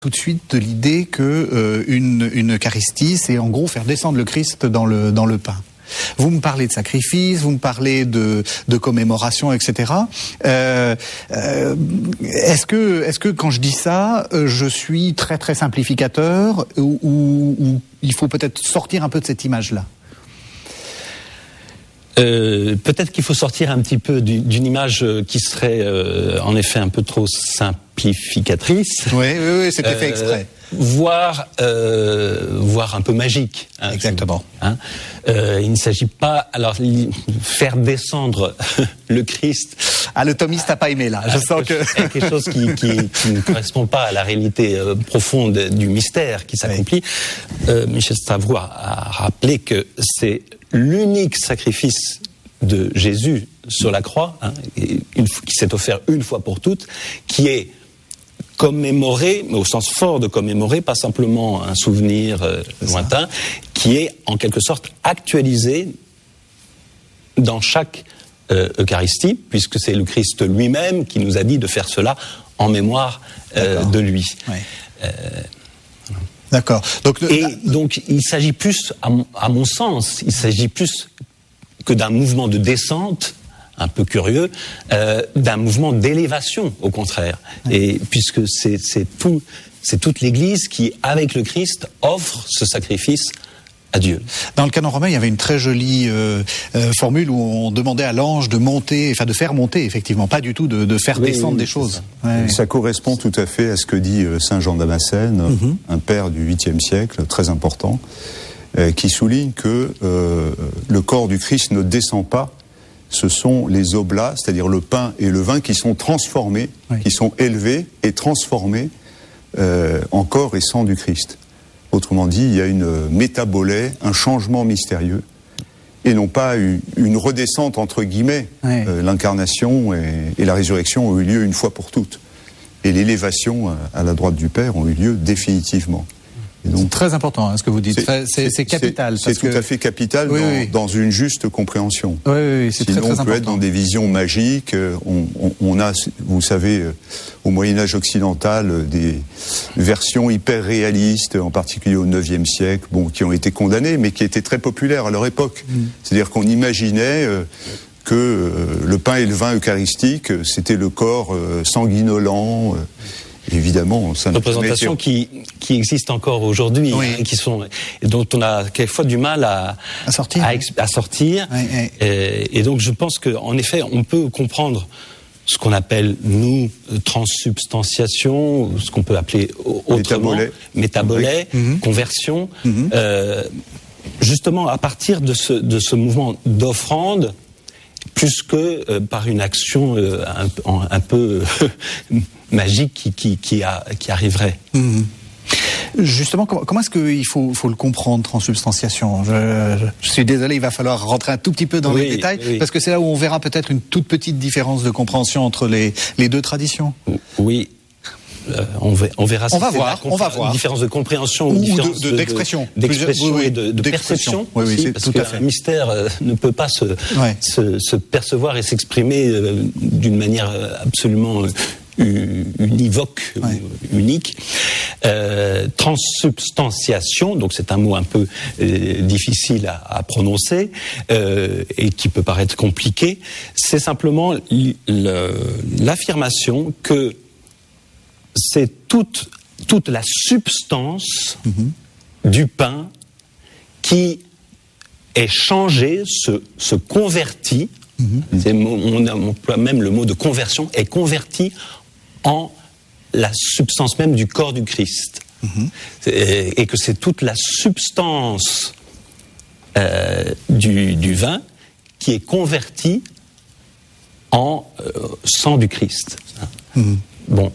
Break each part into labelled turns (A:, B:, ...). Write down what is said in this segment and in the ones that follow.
A: tout de suite de l'idée que une Eucharistie, c'est en gros faire descendre le Christ dans le pain. Vous me parlez de sacrifice, vous me parlez de commémoration, etc. Est-ce que quand je dis ça, je suis très très simplificateur ou il faut peut-être sortir un peu de cette image-là?
B: Peut-être qu'il faut sortir un petit peu d'une image qui serait en effet un peu trop simplificatrice.
A: Oui, c'était fait exprès.
B: Voire un peu magique. Hein,
A: exactement.
B: Hein. Il ne s'agit pas alors faire descendre le Christ.
A: Ah, le thomiste n'a pas aimé là. Je sens que
B: quelque chose qui ne correspond pas à la réalité profonde du mystère qui s'accomplit. Michel Stavro a rappelé que c'est l'unique sacrifice de Jésus sur la croix, hein, qui s'est offert une fois pour toutes, qui est commémoré, mais au sens fort de commémorer, pas simplement un souvenir lointain, qui est en quelque sorte actualisé dans chaque Eucharistie, puisque c'est le Christ lui-même qui nous a dit de faire cela en mémoire de lui.
A: Ouais. D'accord.
B: Donc il s'agit plus, à mon sens, il s'agit plus que d'un mouvement de descente, un peu curieux, d'un mouvement d'élévation, au contraire. Et puisque c'est toute l'Église qui, avec le Christ, offre ce sacrifice à Dieu.
A: Dans le canon romain, il y avait une très jolie formule où on demandait à l'ange de monter, enfin de faire monter, effectivement, pas du tout de faire descendre des choses.
C: Ouais. Ça correspond tout à fait à ce que dit saint Jean Damascène, un père du 8e siècle, très important, qui souligne que le corps du Christ ne descend pas. Ce sont les oblats, c'est-à-dire le pain et le vin, qui sont transformés, qui sont élevés et transformés en corps et sang du Christ. Autrement dit, il y a une métabolée, un changement mystérieux, et non pas une redescente, entre guillemets. L'incarnation et la résurrection ont eu lieu une fois pour toutes. Et l'élévation à la droite du Père ont eu lieu définitivement.
A: C'est très important, hein, ce que vous dites. C'est capital.
C: C'est tout à fait capital dans une juste compréhension.
A: Oui, c'est
C: sinon,
A: très
C: on peut
A: important.
C: être dans des visions magiques. On a, vous savez, au Moyen-Âge occidental, des versions hyper réalistes, en particulier au IXe siècle, qui ont été condamnées, mais qui étaient très populaires à leur époque. C'est-à-dire qu'on imaginait que le pain et le vin eucharistique, c'était le corps sanguinolent. Évidemment, ça
B: représentations qui existent encore aujourd'hui, hein, dont on a quelquefois du mal à sortir. Et donc, je pense que, en effet, on peut comprendre ce qu'on appelle nous transsubstantiation, ce qu'on peut appeler autrement métabolée, conversion, justement à partir de ce mouvement d'offrande, plus que par une action un peu magique qui arriverait.
A: Justement, comment est-ce qu'il faut le comprendre, transsubstantiation? Je suis désolé, il va falloir rentrer un tout petit peu dans les détails, parce que c'est là où on verra peut-être une toute petite différence de compréhension entre les deux traditions.
B: Oui. On verra si
A: on va voir.
B: Une différence de compréhension ou
A: d'expression,
B: et de perception.
A: Oui,
B: parce
A: tout à fait.
B: qu'un mystère ne peut pas se percevoir et s'exprimer d'une manière absolument univoque, unique. Transsubstantiation, donc c'est un mot un peu difficile à prononcer et qui peut paraître compliqué. C'est simplement l'affirmation que c'est toute la substance du pain qui est changée, se convertit. On emploie même le mot de conversion, est convertie en la substance même du corps du Christ. Et que c'est toute la substance du vin qui est convertie en sang du Christ. Bon.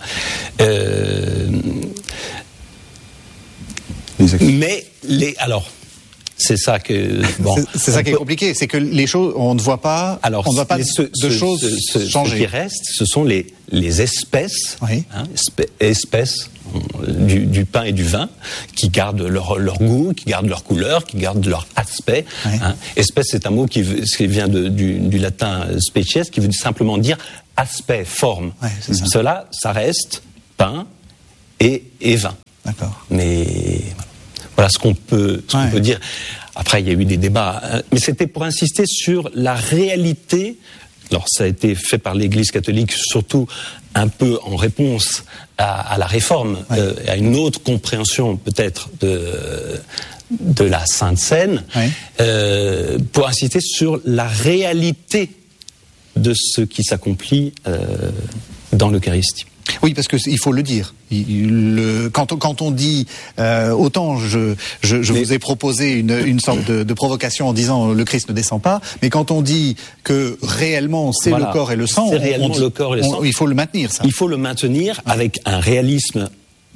B: Mais alors, c'est ça que
A: c'est ça qui est compliqué, c'est que les choses, on ne voit pas.
B: Alors,
A: on ne voit pas de choses changer.
B: Ce qui reste, ce sont les espèces, espèces du pain et du vin, qui gardent leur goût, qui gardent leur couleur, qui gardent leur aspect. Espèce, c'est un mot qui vient du latin species, qui veut simplement dire aspect, forme. Cela, ça reste pain et vin.
A: D'accord.
B: Mais voilà ce qu'on peut dire. Après, il y a eu des débats, mais c'était pour insister sur la réalité. Alors, ça a été fait par l'Église catholique, surtout un peu en réponse à la Réforme, à une autre compréhension peut-être de la Sainte Seine, pour insister sur la réalité de ce qui s'accomplit dans l'Eucharistie.
A: Oui, parce que il faut le dire. Quand on dit autant je vous ai proposé une sorte de provocation en disant le Christ ne descend pas, mais quand on dit que réellement c'est le corps et le sang,
B: c'est réellement le corps et le sang,
A: il faut le maintenir, ça.
B: Il faut le maintenir avec un réalisme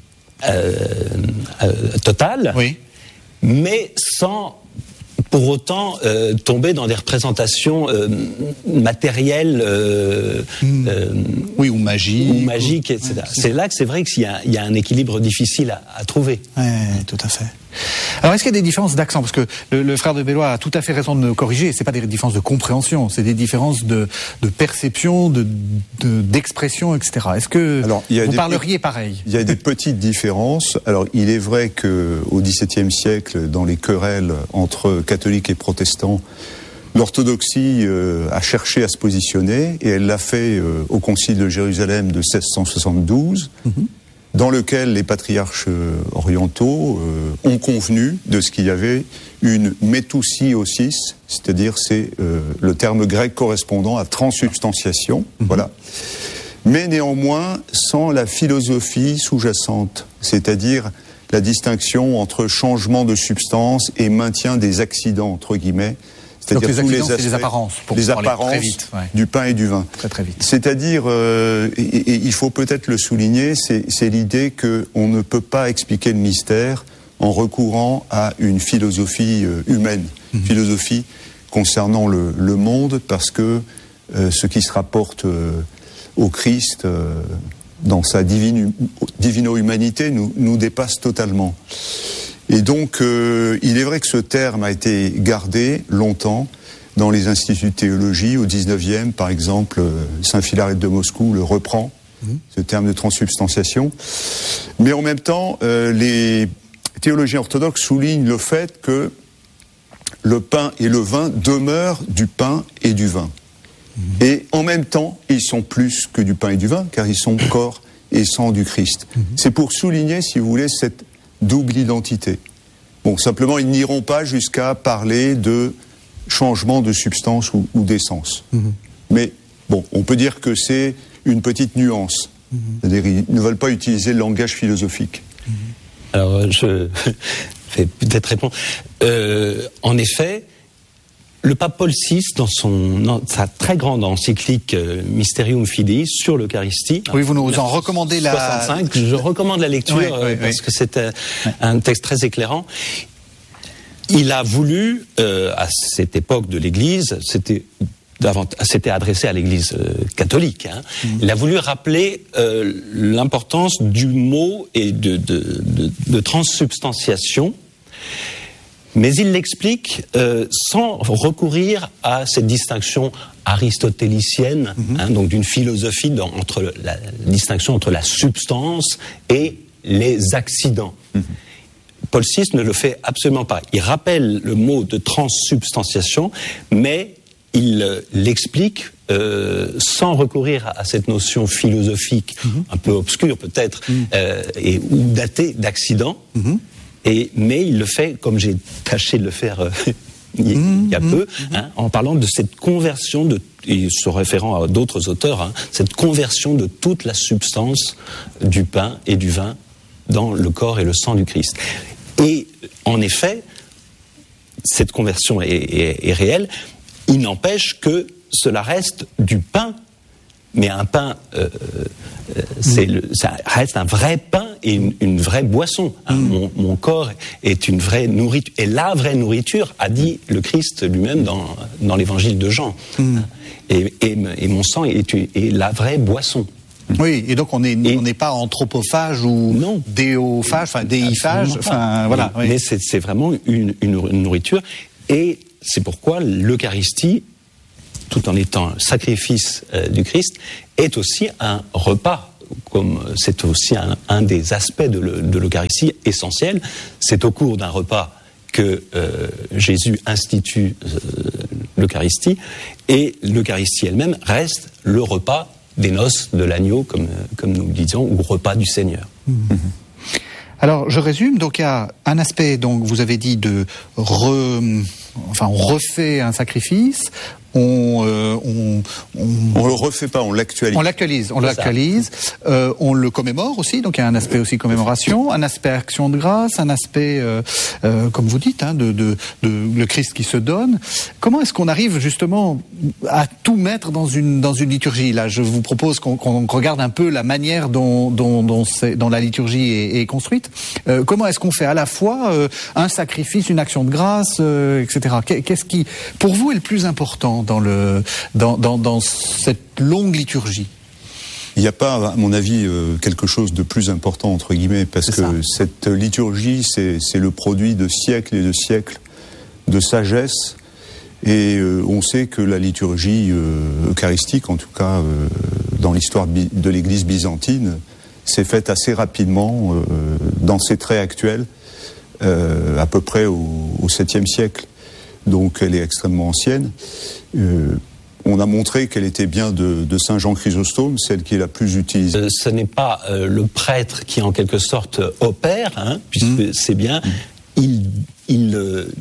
B: total, mais sans pour autant tomber dans des représentations matérielles
A: ou magiques,
B: etc. C'est là que c'est vrai qu'il y a un équilibre difficile à trouver.
A: Tout à fait. Alors, est-ce qu'il y a des différences d'accent? Parce que le frère de Bellois a tout à fait raison de me corriger. C'est pas des différences de compréhension, c'est des différences de perception, d'expression, etc. Est-ce que vous parleriez pareil?
C: Il y a des petites différences. Alors, il est vrai que au XVIIe siècle, dans les querelles entre catholiques et protestants, l'orthodoxie a cherché à se positionner, et elle l'a fait au Concile de Jérusalem de 1672. Dans lequel les patriarches orientaux ont convenu de ce qu'il y avait une métousiosis, c'est-à-dire c'est le terme grec correspondant à transsubstantiation, voilà. Mais néanmoins sans la philosophie sous-jacente, c'est-à-dire la distinction entre changement de substance et maintien des accidents, entre guillemets.
A: Donc les accidents, c'est les apparences.
C: Les apparences du pain et du vin.
A: Très vite.
C: C'est-à-dire, et il faut peut-être le souligner, c'est l'idée qu'on ne peut pas expliquer le mystère en recourant à une philosophie humaine, philosophie concernant le monde, parce que ce qui se rapporte au Christ dans sa divino-humanité nous dépasse totalement. Et donc, il est vrai que ce terme a été gardé longtemps dans les instituts de théologie. Au XIXe, par exemple, Saint Philarète de Moscou le reprend, ce terme de transsubstantiation. Mais en même temps, les théologiens orthodoxes soulignent le fait que le pain et le vin demeurent du pain et du vin. Et en même temps, ils sont plus que du pain et du vin, car ils sont corps et sang du Christ. C'est pour souligner, si vous voulez, cette double identité. Bon, simplement, ils n'iront pas jusqu'à parler de changement de substance ou d'essence. Mais bon, on peut dire que c'est une petite nuance. C'est-à-dire, ils ne veulent pas utiliser le langage philosophique.
B: Alors, je vais peut-être répondre. En effet, le pape Paul VI, dans sa très grande encyclique Mysterium Fidei sur l'Eucharistie.
A: Oui, vous nous en recommandez la...
B: 65, je recommande la lecture parce que c'est un texte très éclairant. Il a voulu, à cette époque de l'Église, c'était adressé à l'Église catholique. Il a voulu rappeler l'importance du mot et de transsubstantiation. Mais il l'explique sans recourir à cette distinction aristotélicienne, donc d'une philosophie entre la distinction entre la substance et les accidents. Paul VI ne le fait absolument pas. Il rappelle le mot de transsubstantiation, mais il l'explique sans recourir à cette notion philosophique un peu obscure peut-être ou datée d'accident. Mais il le fait, comme j'ai tâché de le faire il y a peu, en parlant de cette conversion, et se référant à d'autres auteurs, cette conversion de toute la substance du pain et du vin dans le corps et le sang du Christ. Et en effet, cette conversion est réelle. Il n'empêche que cela reste du pain, mais un pain, ça reste un vrai pain et une vraie boisson. Mon corps est une vraie nourriture. Et la vraie nourriture, a dit le Christ lui-même dans l'évangile de Jean. Et mon sang est la vraie boisson.
A: Oui, et donc on n'est pas anthropophage ou déophage, enfin déiphage, enfin voilà.
B: Mais c'est vraiment une nourriture, et c'est pourquoi l'Eucharistie, tout en étant un sacrifice du Christ, est aussi un repas comme c'est aussi un des aspects de l'Eucharistie essentiel. C'est au cours d'un repas que Jésus institue l'Eucharistie, et l'Eucharistie elle-même reste le repas des noces de l'agneau, comme nous le disions, ou repas du Seigneur.
A: Alors, je résume. Donc, il y a un aspect, donc, vous avez dit on refait un sacrifice. On
C: le refait pas, on l'actualise.
A: On l'actualise. On le commémore aussi, donc il y a un aspect aussi commémoration, un aspect action de grâce, un aspect, comme vous dites, de le Christ qui se donne. Comment est-ce qu'on arrive justement à tout mettre dans une liturgie? Là, je vous propose qu'on regarde un peu la manière dont la liturgie est construite. Comment est-ce qu'on fait à la fois un sacrifice, une action de grâce, etc. Qu'est-ce qui, pour vous, est le plus important dans cette longue liturgie?
C: Il n'y a pas, à mon avis, quelque chose de plus important, entre guillemets, parce que cette liturgie, c'est le produit de siècles et de siècles de sagesse, et on sait que la liturgie eucharistique, en tout cas dans l'histoire de l'Église byzantine, s'est faite assez rapidement dans ses traits actuels, à peu près au 7e siècle. Donc elle est extrêmement ancienne. On a montré qu'elle était bien de Saint Jean Chrysostome, celle qui est la plus utilisée.
B: Ce n'est pas le prêtre qui en quelque sorte opère, puisque c'est bien, il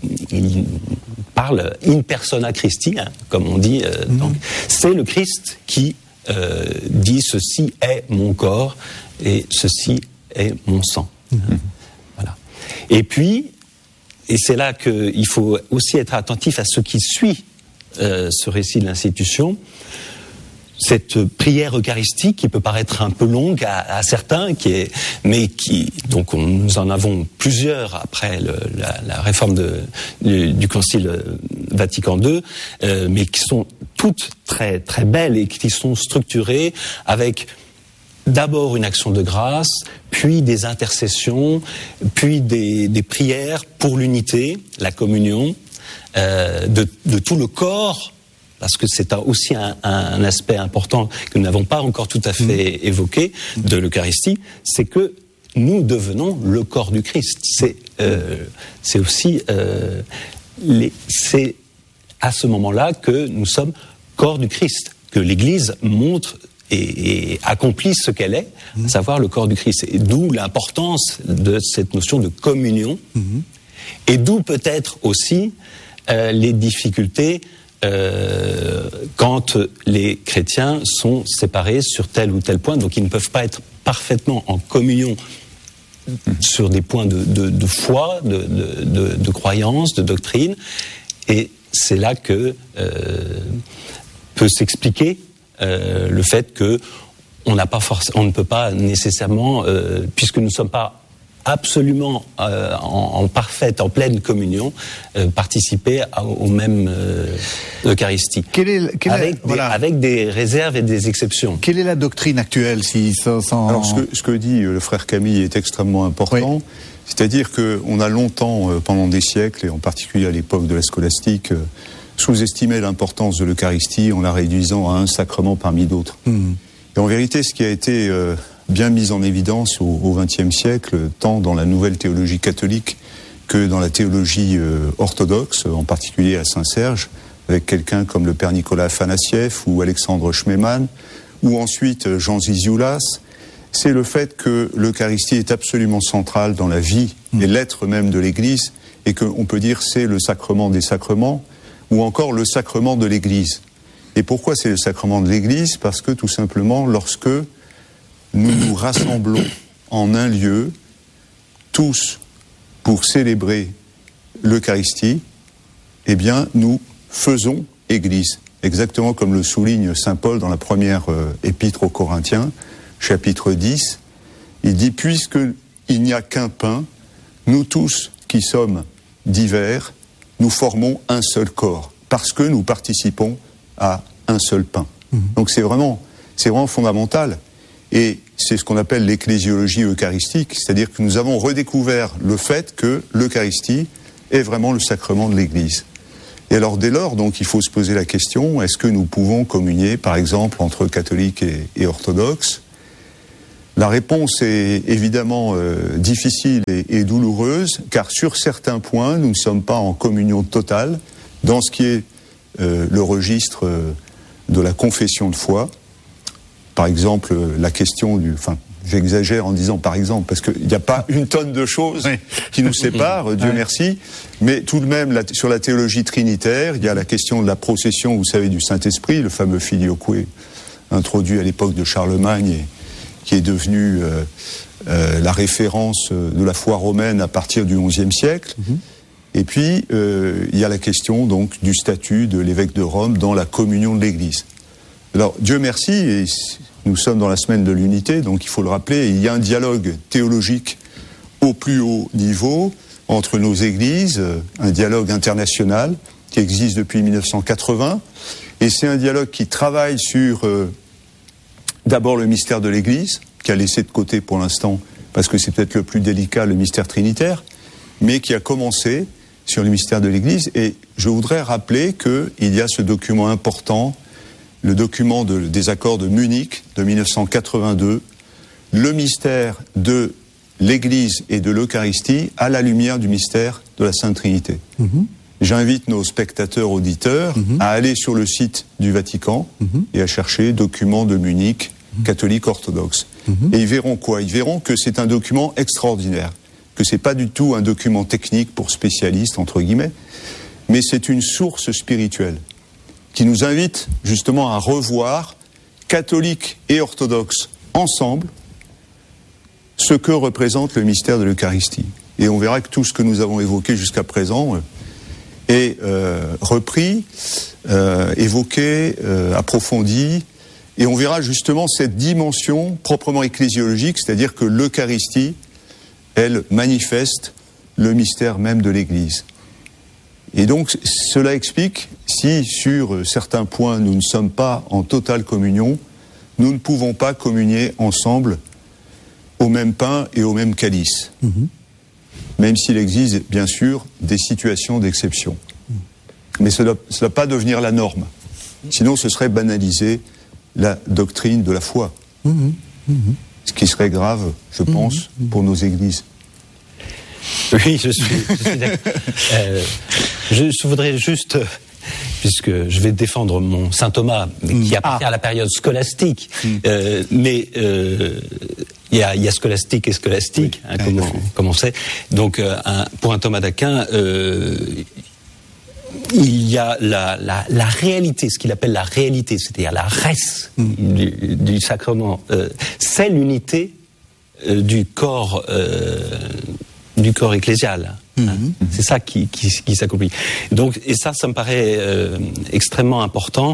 B: parle in persona Christi, comme on dit. Donc, c'est le Christ qui dit ceci est mon corps et ceci est mon sang. Voilà. Et puis, et c'est là qu'il faut aussi être attentif à ce qui suit ce récit de l'institution. Cette prière eucharistique qui peut paraître un peu longue à certains, donc nous en avons plusieurs après la réforme du Concile Vatican II, mais qui sont toutes très très belles et qui sont structurées avec d'abord une action de grâce, puis des intercessions, puis des prières pour l'unité, la communion, de tout le corps, parce que c'est aussi un aspect important que nous n'avons pas encore tout à fait évoqué de l'Eucharistie, c'est que nous devenons le corps du Christ. C'est aussi c'est à ce moment-là que nous sommes corps du Christ, que l'Église montre et accomplit ce qu'elle est, à savoir le corps du Christ. Et d'où l'importance de cette notion de communion, et d'où peut-être aussi les difficultés quand les chrétiens sont séparés sur tel ou tel point, donc ils ne peuvent pas être parfaitement en communion sur des points de foi, de croyance, de doctrine, et c'est là que peut s'expliquer le fait que on ne peut pas nécessairement, puisque nous ne sommes pas absolument en pleine communion, participer au même Eucharistie. Avec des réserves et des exceptions.
A: Quelle est la doctrine actuelle
C: Alors ce que dit le frère Camille est extrêmement important. Oui. C'est-à-dire qu'on a longtemps, pendant des siècles, et en particulier à l'époque de la scolastique, sous-estimé l'importance de l'Eucharistie en la réduisant à un sacrement parmi d'autres. Et en vérité, ce qui a été bien mis en évidence au XXe siècle, tant dans la nouvelle théologie catholique que dans la théologie orthodoxe, en particulier à Saint-Serge, avec quelqu'un comme le père Nicolas Afanassiev ou Alexandre Schmemann, ou ensuite Jean Zizioulas, c'est le fait que l'Eucharistie est absolument centrale dans la vie et l'être même de l'Église, et qu'on peut dire c'est le sacrement des sacrements, ou encore le sacrement de l'Église. Et pourquoi c'est le sacrement de l'Église ? Parce que tout simplement, lorsque nous nous rassemblons en un lieu, tous pour célébrer l'Eucharistie, eh bien, nous faisons Église. Exactement comme le souligne saint Paul dans la première épître aux Corinthiens, chapitre 10. Il dit, puisqu'il n'y a qu'un pain, nous tous qui sommes divers, nous formons un seul corps, parce que nous participons à un seul pain. Donc c'est vraiment fondamental. Et c'est ce qu'on appelle l'ecclésiologie eucharistique, c'est-à-dire que nous avons redécouvert le fait que l'Eucharistie est vraiment le sacrement de l'Église. Et alors dès lors, donc, il faut se poser la question, est-ce que nous pouvons communier, par exemple, entre catholiques et orthodoxes ? La réponse est évidemment difficile et douloureuse, car sur certains points, nous ne sommes pas en communion totale dans ce qui est le registre de la confession de foi. Par exemple, la question j'exagère en disant par exemple, parce qu'il n'y a pas une tonne de choses qui nous séparent, Dieu merci, mais tout de même, sur la théologie trinitaire, il y a la question de la procession, vous savez, du Saint-Esprit, le fameux filioque introduit à l'époque de Charlemagne et qui est devenu la référence de la foi romaine à partir du XIe siècle. Et puis, il y a la question donc du statut de l'évêque de Rome dans la communion de l'Église. Alors, Dieu merci, et nous sommes dans la semaine de l'unité, donc il faut le rappeler, il y a un dialogue théologique au plus haut niveau entre nos églises, un dialogue international qui existe depuis 1980, et c'est un dialogue qui travaille sur d'abord le mystère de l'Église, qui a laissé de côté pour l'instant, parce que c'est peut-être le plus délicat, le mystère trinitaire, mais qui a commencé sur le mystère de l'Église. Et je voudrais rappeler qu'il y a ce document important, le document des accords de Munich de 1982, le mystère de l'Église et de l'Eucharistie à la lumière du mystère de la Sainte Trinité. J'invite nos spectateurs, auditeurs à aller sur le site du Vatican et à chercher document de Munich, catholique orthodoxe. Et ils verront quoi? Ils verront que c'est un document extraordinaire, que c'est pas du tout un document technique pour spécialistes, entre guillemets, mais c'est une source spirituelle qui nous invite justement à revoir, catholiques et orthodoxes ensemble, ce que représente le mystère de l'Eucharistie. Et on verra que tout ce que nous avons évoqué jusqu'à présent est repris, évoqué, approfondi, et on verra justement cette dimension proprement ecclésiologique, c'est-à-dire que l'Eucharistie, elle manifeste le mystère même de l'Église. Et donc cela explique, si sur certains points nous ne sommes pas en totale communion, nous ne pouvons pas communier ensemble au même pain et au même calice. Même s'il existe bien sûr des situations d'exception. Mais cela ne doit pas devenir la norme. Sinon ce serait banaliser la doctrine de la foi. Ce qui serait grave, je pense, pour nos églises.
B: Oui, je suis d'accord. Je voudrais juste, puisque je vais défendre mon saint Thomas, qui appartient à la période scolastique, mais il y a scolastique et scolastique, comme on sait. Donc, pour un Thomas d'Aquin, il y a la réalité, ce qu'il appelle la réalité, c'est-à-dire la res du sacrement. C'est l'unité du corps ecclésial. C'est ça qui s'accomplit. Donc, et ça me paraît extrêmement important.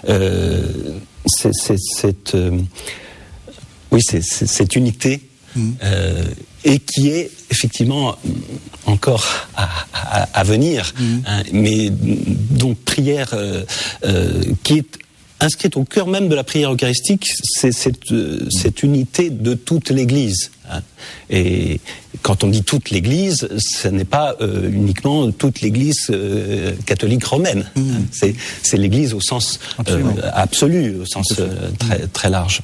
B: Cette unité et qui est effectivement encore à venir, mais donc prière qui est inscrite au cœur même de la prière eucharistique, c'est cette unité de toute l'Église. Et quand on dit toute l'Église, ce n'est pas uniquement toute l'Église catholique romaine. C'est l'Église au sens absolu, au sens très très large.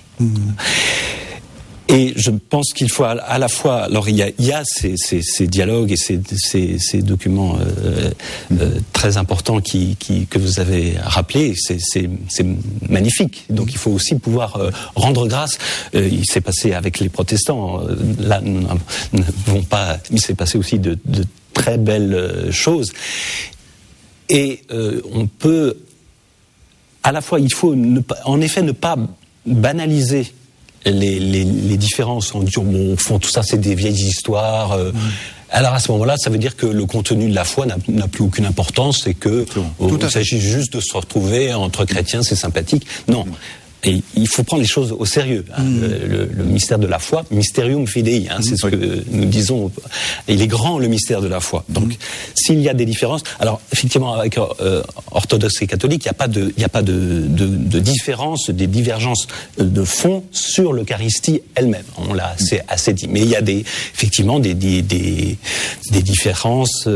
B: Et je pense qu'il faut à la fois, alors il y a ces dialogues et ces documents très importants que vous avez rappelés, c'est magnifique. Donc il faut aussi pouvoir rendre grâce. Il s'est passé avec les protestants, là nous n'avons pas, il s'est passé aussi de très belles choses. Et on peut, à la fois, il faut en effet ne pas banaliser les différences, en disant bon, au fond tout ça c'est des vieilles histoires. Alors à ce moment-là, ça veut dire que le contenu de la foi n'a plus aucune importance et que il s'agit juste de se retrouver entre chrétiens, c'est sympathique. Non. Et il faut prendre les choses au sérieux. Le mystère de la foi, mysterium fidei, c'est ce que nous disons. Il est grand le mystère de la foi. Donc, s'il y a des différences, alors effectivement avec orthodoxe et catholique, il n'y a pas de différence, des divergences de fond sur l'Eucharistie elle-même. On l'a assez dit. Mais il y a effectivement des différences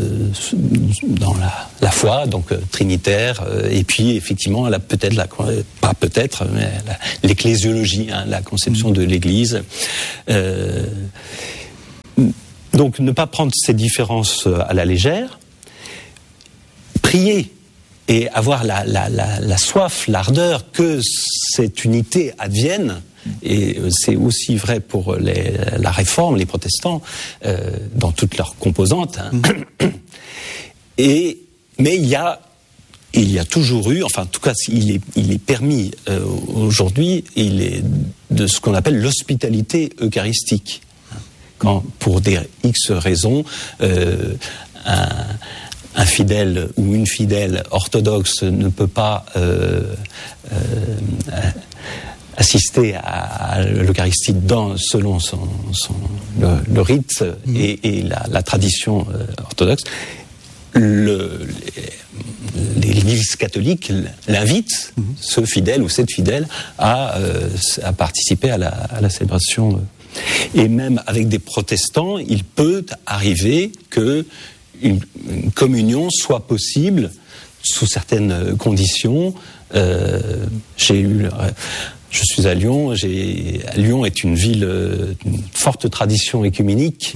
B: dans la foi, donc trinitaire, et puis effectivement peut-être pas peut-être, mais l'ecclésiologie, la conception de l'Église. Donc ne pas prendre ces différences à la légère, prier et avoir la soif, l'ardeur que cette unité advienne. Et c'est aussi vrai pour la Réforme, les protestants, dans toutes leurs composantes. Mais il y a toujours eu, enfin en tout cas il est permis aujourd'hui, de ce qu'on appelle l'hospitalité eucharistique. Quand pour des X raisons, un fidèle ou une fidèle orthodoxe ne peut pas assister à l'Eucharistie selon le rite et la tradition orthodoxe, l'Église catholique l'invite, ce fidèle ou cette fidèle, à participer à la célébration. Et même avec des protestants, il peut arriver que une communion soit possible sous certaines conditions. Je suis à Lyon. Lyon est une ville d'une forte tradition œcuménique,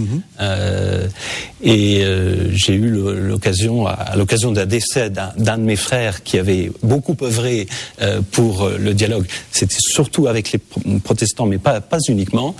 B: et j'ai eu l'occasion, à l'occasion d'un décès d'un de mes frères qui avait beaucoup œuvré pour le dialogue. C'était surtout avec les protestants, mais pas uniquement.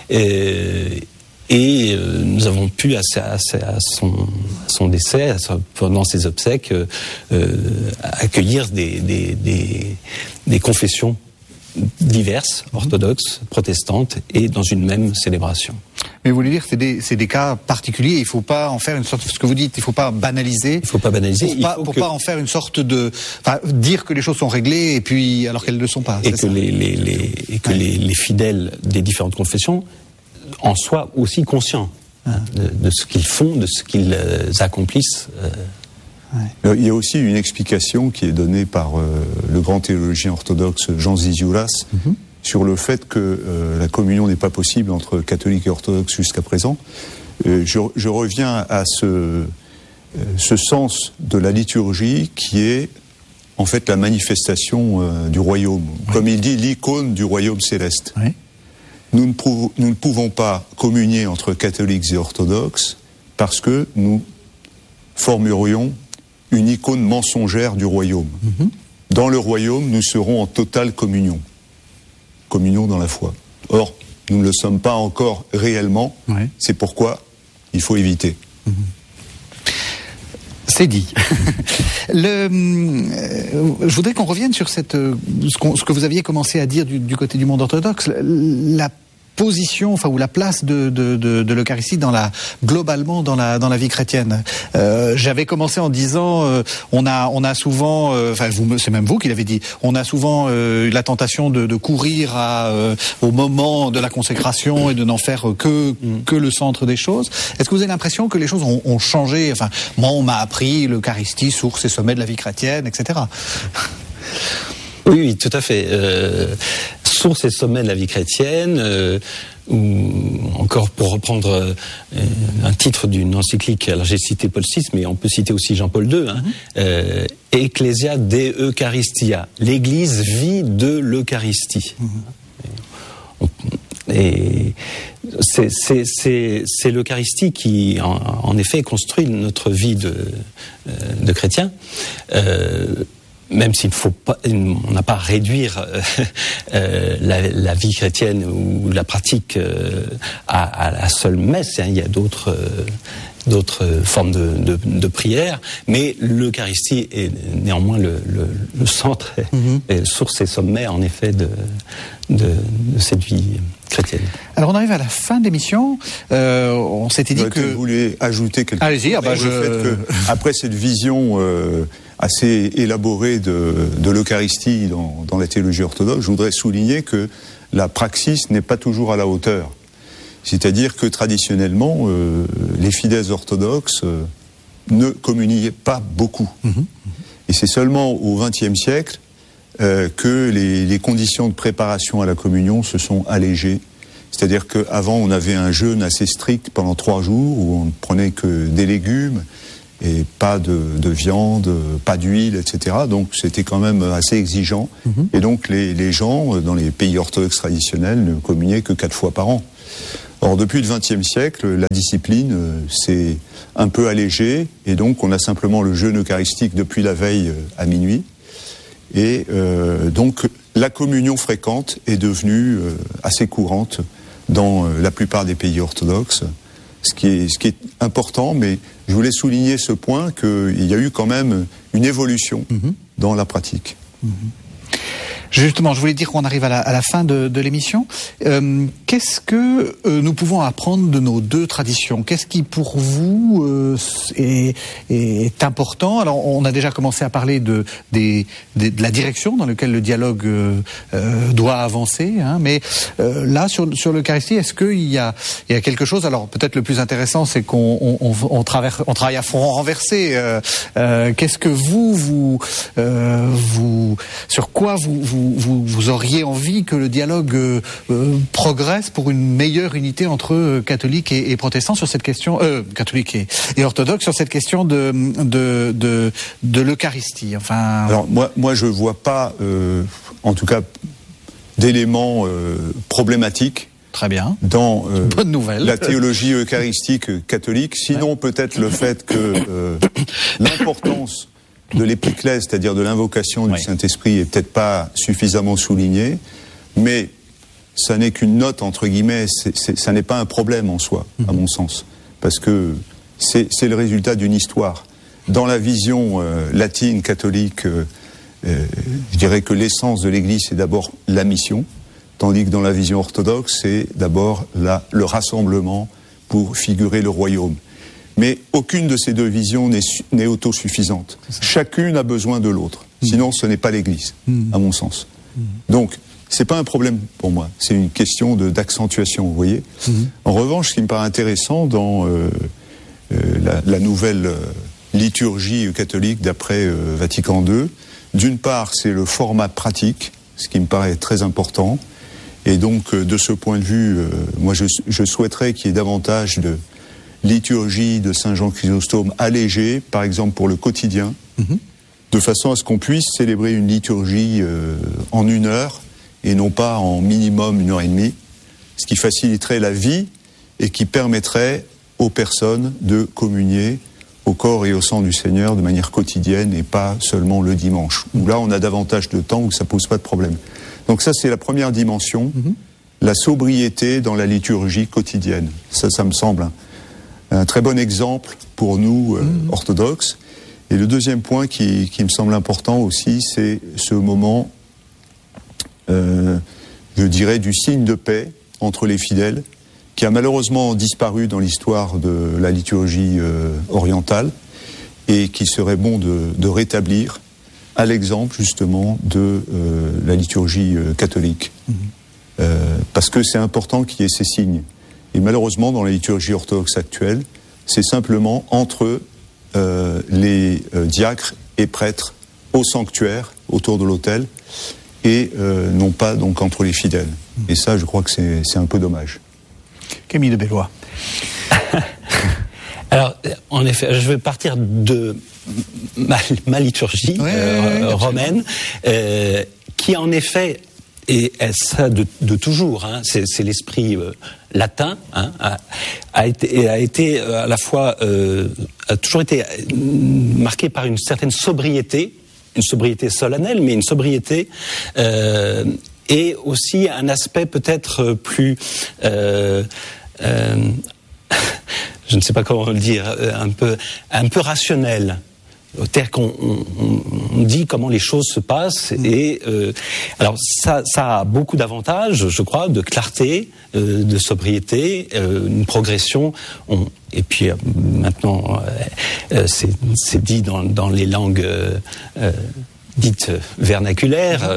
B: Et nous avons pu, à son décès, pendant ses obsèques, accueillir des confessions diverses, orthodoxes, protestantes, et dans une même célébration.
A: Mais vous voulez dire que c'est des cas particuliers, il ne faut pas en faire une sorte, ce que vous dites, il ne faut pas banaliser. Il
B: ne faut pas banaliser.
A: Pour pas en faire une sorte de, dire que les choses sont réglées et puis alors qu'elles ne le sont pas.
B: Et que les fidèles des différentes confessions en soient aussi conscients de ce qu'ils font, de ce qu'ils accomplissent.
C: Il y a aussi une explication qui est donnée par le grand théologien orthodoxe Jean Zizioulas sur le fait que la communion n'est pas possible entre catholiques et orthodoxes jusqu'à présent. Je reviens à ce sens de la liturgie qui est en fait la manifestation du royaume. Comme il dit, l'icône du royaume céleste. Oui. Nous ne pouvons pas communier entre catholiques et orthodoxes parce que nous formerions une icône mensongère du royaume. Dans le royaume, nous serons en totale communion. Communion dans la foi. Or, nous ne le sommes pas encore réellement. Ouais. C'est pourquoi il faut éviter.
A: C'est dit. Je voudrais qu'on revienne sur ce que vous aviez commencé à dire du côté du monde orthodoxe. La position, ou la place de l'Eucharistie globalement dans la vie chrétienne. J'avais commencé en disant, on a souvent, c'est même vous qui l'avez dit, on a souvent la tentation de courir au moment de la consécration et de n'en faire que le centre des choses. Est-ce que vous avez l'impression que les choses ont changé? Moi, on m'a appris l'Eucharistie, source et sommet de la vie chrétienne, etc.
B: Oui, tout à fait. Source et sommet de la vie chrétienne, ou encore pour reprendre un titre d'une encyclique, alors j'ai cité Paul VI, mais on peut citer aussi Jean-Paul II, Ecclesia de Eucharistia, l'Église vit de l'Eucharistie. Et c'est l'Eucharistie qui, en effet, construit notre vie de chrétien. Même s'il ne faut pas, on n'a pas à réduire la vie chrétienne ou la pratique à la seule messe. Il y a d'autres formes de prière, mais l'Eucharistie est néanmoins le centre, et source et sommet en effet de cette vie chrétienne.
A: Alors on arrive à la fin de l'émission. On s'était dit que
C: vous voulez ajouter quelque chose.
A: Allez-y.
C: Que après cette vision assez élaborée de l'Eucharistie dans la théologie orthodoxe, je voudrais souligner que la praxis n'est pas toujours à la hauteur. C'est-à-dire que traditionnellement, les fidèles orthodoxes ne communiaient pas beaucoup. Et c'est seulement au XXe siècle que les conditions de préparation à la communion se sont allégées. C'est-à-dire qu'avant, on avait un jeûne assez strict pendant 3 jours où on ne prenait que des légumes et pas de viande, pas d'huile, etc. Donc c'était quand même assez exigeant. Et donc les gens, dans les pays orthodoxes traditionnels, ne communiaient que 4 fois par an. Or, depuis le XXe siècle, la discipline s'est un peu allégée, et donc on a simplement le jeûne eucharistique depuis la veille à minuit. Et donc la communion fréquente est devenue assez courante dans la plupart des pays orthodoxes, ce qui est important, mais je voulais souligner ce point qu'il y a eu quand même une évolution dans la pratique.
A: Justement, je voulais dire qu'on arrive à la fin de l'émission. Qu'est-ce que nous pouvons apprendre de nos deux traditions? Qu'est-ce qui, pour vous, est important? Alors, on a déjà commencé à parler de la direction dans laquelle le dialogue doit avancer, hein, mais là, sur l'Eucharistie, est-ce qu'il y a quelque chose? Alors, peut-être le plus intéressant, c'est qu'on travaille à front renversé. Qu'est-ce que vous sur quoi vous auriez envie que le dialogue progresse pour une meilleure unité entre catholiques et protestants sur cette question, catholiques et orthodoxes sur cette question de l'Eucharistie. Enfin.
C: Alors moi je vois pas, en tout cas, d'éléments problématiques.
A: Très bien.
C: Dans
A: bonne nouvelle.
C: La théologie eucharistique catholique. Sinon peut-être le fait que l'importance de l'épiclèse, c'est-à-dire de l'invocation du Saint-Esprit, est peut-être pas suffisamment soulignée, mais ça n'est qu'une note, entre guillemets, ça n'est pas un problème en soi, à mon sens, parce que c'est le résultat d'une histoire. Dans la vision latine, catholique, je dirais que l'essence de l'Église, c'est d'abord la mission, tandis que dans la vision orthodoxe, c'est d'abord le rassemblement pour figurer le royaume. Mais aucune de ces deux visions n'est autosuffisante. Chacune a besoin de l'autre. Sinon, ce n'est pas l'Église, à mon sens. Donc, c'est pas un problème pour moi. C'est une question d'accentuation, vous voyez. En revanche, ce qui me paraît intéressant dans la nouvelle liturgie catholique d'après Vatican II, d'une part, c'est le format pratique, ce qui me paraît très important. Et donc, de ce point de vue, moi, je souhaiterais qu'il y ait davantage de liturgie de Saint Jean Chrysostome allégée, par exemple pour le quotidien, de façon à ce qu'on puisse célébrer une liturgie en 1 heure et non pas en minimum 1h30, ce qui faciliterait la vie et qui permettrait aux personnes de communier au corps et au sang du Seigneur de manière quotidienne et pas seulement le dimanche, où là on a davantage de temps, où ça pose pas de problème. Donc ça c'est la première dimension, la sobriété dans la liturgie quotidienne. Ça me semble un très bon exemple pour nous orthodoxes. Et le deuxième point qui me semble important aussi, c'est ce moment, je dirais, du signe de paix entre les fidèles, qui a malheureusement disparu dans l'histoire de la liturgie orientale, et qui serait bon de rétablir, à l'exemple justement de la liturgie catholique. Parce que c'est important qu'il y ait ces signes. Et malheureusement, dans la liturgie orthodoxe actuelle, c'est simplement entre les diacres et prêtres au sanctuaire, autour de l'autel, et non pas donc entre les fidèles. Et ça, je crois que c'est un peu dommage.
A: Camille de Bellois.
B: Alors, en effet, je vais partir de ma liturgie romaine, qui en effet et ça de toujours, hein, c'est l'esprit latin, hein, a été à la fois a toujours été marqué par une certaine sobriété solennelle, mais une sobriété et aussi un aspect peut-être plus je ne sais pas comment le dire, un peu rationnel. C'est-à-dire qu'on dit comment les choses se passent et alors ça a beaucoup d'avantages, je crois, de clarté, de sobriété, une progression. Et puis maintenant, c'est dit dans les langues dites vernaculaires.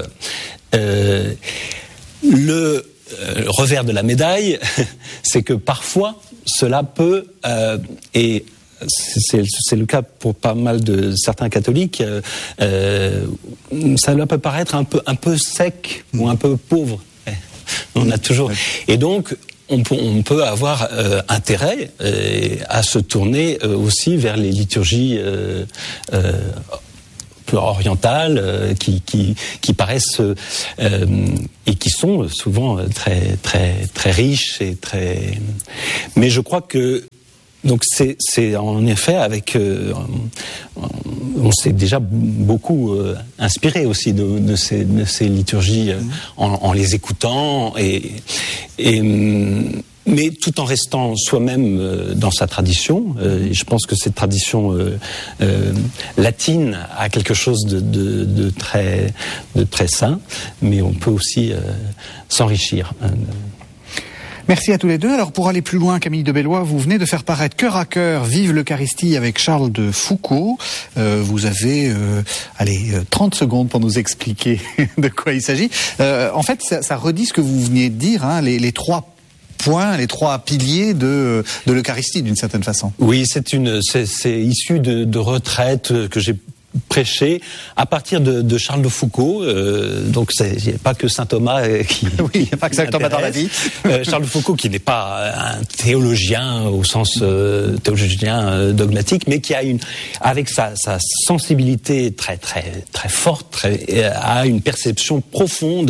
B: Le revers de la médaille, c'est que parfois cela peut et c'est le cas pour pas mal de certains catholiques. Ça peut paraître un peu sec ou un peu pauvre. On a toujours. Et donc, on peut avoir intérêt à se tourner aussi vers les liturgies orientales qui paraissent et qui sont souvent très riches et très. Mais je crois que donc c'est en effet avec on s'est déjà beaucoup inspiré aussi de ces liturgies en les écoutant mais tout en restant soi-même dans sa tradition. Je pense que cette tradition latine a quelque chose de très sain, mais on peut aussi s'enrichir.
A: Merci à tous les deux. Alors pour aller plus loin, Camille de Bellois, vous venez de faire paraître Cœur à cœur, Vive l'Eucharistie avec Charles de Foucauld. Vous avez 30 secondes pour nous expliquer de quoi il s'agit. En fait, ça redit ce que vous veniez de dire, hein, les trois points, les trois piliers de l'Eucharistie d'une certaine façon.
B: Oui, c'est issu de retraites que j'ai prêché à partir de Charles de Foucauld. Donc il n'y a pas que saint Thomas qui.
A: Oui, il n'y a pas que saint Thomas dans la vie.
B: Charles de Foucauld, qui n'est pas un théologien au sens théologien dogmatique, mais qui a avec sa sensibilité très forte, a une perception profonde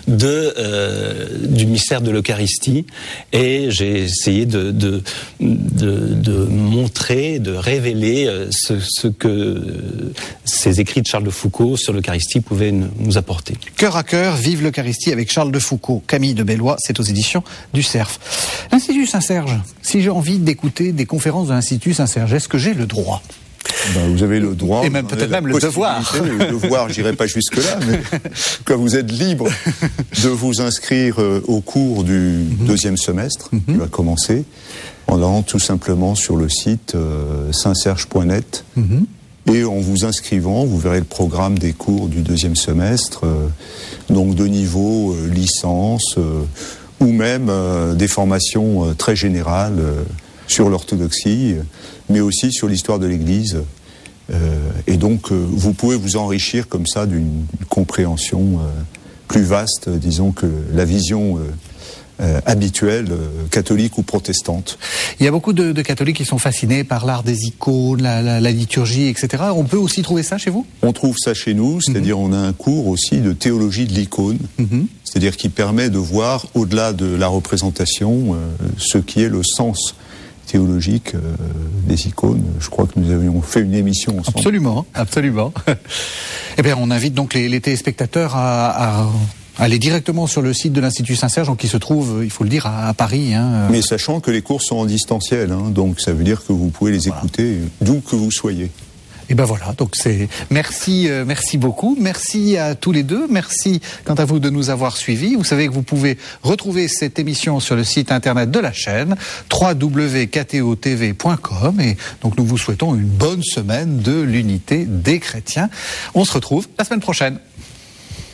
B: du mystère de l'Eucharistie. Et j'ai essayé de montrer, de révéler ce que ces écrits de Charles de Foucauld sur l'Eucharistie pouvaient nous apporter.
A: Cœur à cœur, Vive l'Eucharistie avec Charles de Foucauld. Camille de Bellois, c'est aux éditions du Cerf. L'Institut Saint-Serge, si j'ai envie d'écouter des conférences de l'Institut Saint-Serge, est-ce que j'ai le droit ?
C: Vous avez le droit.
A: Et même peut-être même le devoir.
C: Le devoir, j'irai pas jusque-là, mais quand vous êtes libre de vous inscrire au cours du deuxième semestre, qui va commencer, en allant tout simplement sur le site saintserge.net. Et en vous inscrivant, vous verrez le programme des cours du deuxième semestre, donc de niveau licence, ou même des formations très générales sur l'orthodoxie, mais aussi sur l'histoire de l'Église. Et donc, vous pouvez vous enrichir comme ça d'une compréhension plus vaste, disons, que la vision habituelle, catholique ou protestante.
A: Il y a beaucoup de catholiques qui sont fascinés par l'art des icônes, la liturgie, etc. On peut aussi trouver ça chez vous ?
C: On trouve ça chez nous, c'est-à-dire on a un cours aussi de théologie de l'icône, c'est-à-dire qui permet de voir au-delà de la représentation ce qui est le sens théologique des icônes. Je crois que nous avions fait une émission ensemble.
A: Absolument, absolument. Eh bien, on invite donc les téléspectateurs à aller directement sur le site de l'Institut Saint-Serge, qui se trouve, il faut le dire, à Paris.
C: Mais sachant que les cours sont en distanciel, donc ça veut dire que vous pouvez les écouter d'où que vous soyez.
A: Et ben voilà, donc merci beaucoup, merci à tous les deux, merci quant à vous de nous avoir suivis. Vous savez que vous pouvez retrouver cette émission sur le site internet de la chaîne www.ktotv.com, et donc nous vous souhaitons une bonne semaine de l'unité des chrétiens. On se retrouve la semaine prochaine.